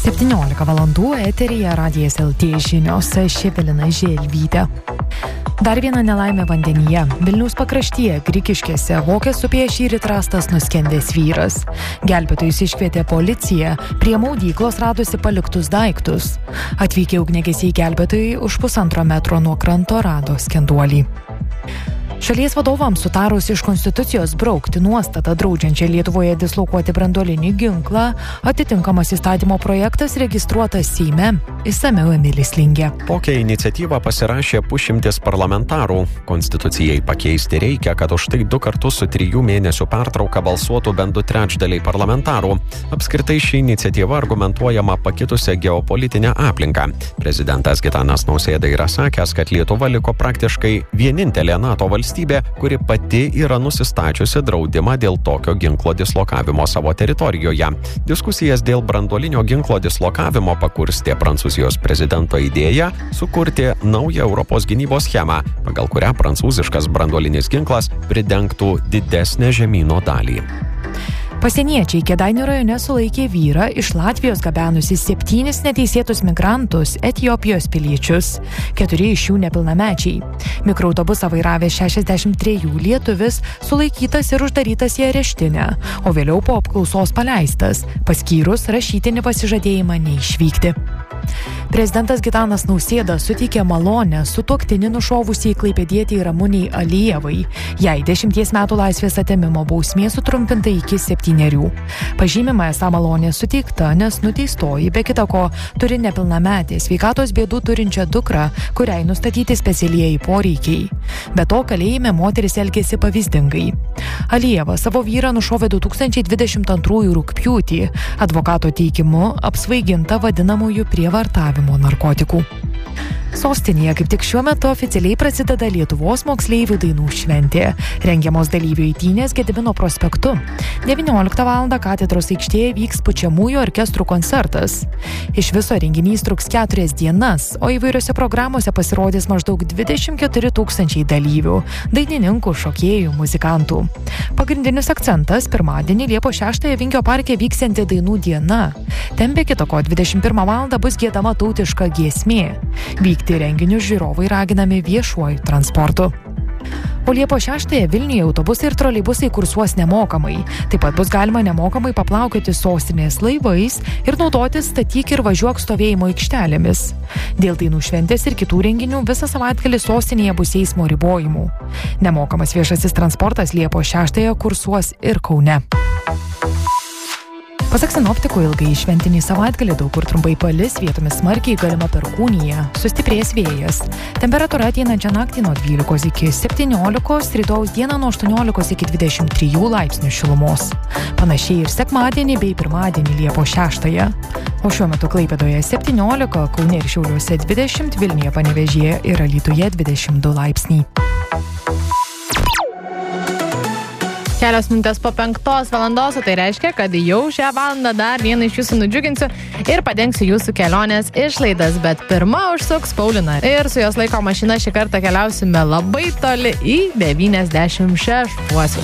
17 valandų eteryje Radijas LT žinios, aš Evelina Želvytė. Dar viena nelaimė vandenyje. Vilniaus pakraštyje, Grikiškėse, Vokės upėje šįryt rastas nuskendęs vyras. Gelbėtojus iškvietė policija, prie maudyklos radosi paliktus daiktus. Atvykę ugniagesiai gelbėtojai už 1,5 metro nuo kranto rado skenduolį. Šalies vadovams sutarus iš Konstitucijos braukti nuostatą draudžiančią Lietuvoje dislokuoti branduolinį ginklą, atitinkamas įstatymo projektas registruotas Seime. Išsamiau Emilis Lingė. Tokią iniciatyvą pasirašė 100 parlamentarų. Konstitucijai pakeisti reikia, kad už tai 2 kartus su 3 mėnesių pertrauka balsuotų bent 2/3 parlamentarų. Apskritai ši iniciatyva argumentuojama pakitusią geopolitinę aplinką. Prezidentas Gitanas Nausėda yra sakęs, kad Lietuva liko praktiškai vienintelė NATO valstybė, kuri pati yra nusistačiusi draudimą dėl tokio ginklo dislokavimo savo teritorijoje. Diskusijas dėl branduolinio ginklo dislokavimo pakurstė Prancūzijos prezidento idėja sukurti naują Europos gynybos schemą, pagal kurią prancūziškas branduolinis ginklas pridengtų didesnę žemyno dalį. Pasieniečiai Kėdainių rajone sulaikė vyrą iš Latvijos gabenusi 7 neteisėtus migrantus, Etiopijos piliečius. 4 iš jų nepilnamečiai. Mikroautobusą vairavęs 63 lietuvis sulaikytas ir uždarytas į areštinę, o vėliau po apklausos paleistas, paskyrus rašytinį pasižadėjimą neišvykti. Prezidentas Gitanas Nausėda suteikė malonę sutuoktinį nušovusiai klaipėdietei Ramunei Alijevai. Jai 10 metų laisvės atėmimo bausmė sutrumpinta iki 7. Pažymima esą malonė suteikta, nes nuteistoji be kita ko turi nepilnametę sveikatos bėdų turinčią dukrą, kuriai nustatyti specialieji poreikiai. Be to, kalėjime moteris elgėsi pavyzdingai. Alijeva savo vyrą nušovė 2022 rugpjūtį, advokato teikimu apsvaiginta vadinamųjų prievartavimo narkotikų. Sostinėje kaip tik šiuo metu oficialiai prasideda Lietuvos moksleivių dainų šventė. Rengiamos dalyvių eitynės Gedimino prospektu. 19 val. Katedros aikštėje vyks pučiamųjų orkestrų koncertas. Iš viso renginys truks 4 dienas, o įvairiose programuose pasirodys maždaug 24 000 dalyvių – dainininkų, šokėjų, muzikantų. Pagrindinis akcentas pirmadienį Liepos 6 Vingio parke vyksianti dainų diena. Ten be kita ko 21 val. Bus giedama tautiška giesmė. Vykti renginius žiūrovai raginami viešuoju transportu. O Liepos 6 Vilniuje autobusai ir troleibusai kursuos nemokamai. Taip pat bus galima nemokamai paplaukioti sostinės laivais ir naudotis statyk ir važiuok stovėjimo aikštelėmis. Dėl dainų šventės ir kitų renginių visą savaitgalį sostinėje bus eismo ribojimų. Nemokamas viešasis transportas Liepos 6 kursuos ir Kaune. Pasak sinoptikų, ilgai šventinį savaitgalį daug kur trumpai palis, vietomis smarkiai galima perkūnija, sustiprės vėjas. Temperatūra ateinančią naktį nuo 12 iki 17, rytojaus dieną nuo 18 iki 23 laipsnių šilumos. Panašiai ir sekmadienį bei pirmadienį Liepos 6. O šiuo metu Klaipėdoje 17, Kaune ir Šiauliuose 20, Vilniuje, Panevėžyje ir Alytuje 22 laipsniai. Kelios minutės po 5 valandos, o tai reiškia, kad jau šią valandą dar vieną iš jūsų nudžiuginsiu ir padengsiu jūsų kelionės išlaidas, bet pirma užsuks Paulina. Ir su jos laiko mašina šį kartą keliausime labai toli į 96.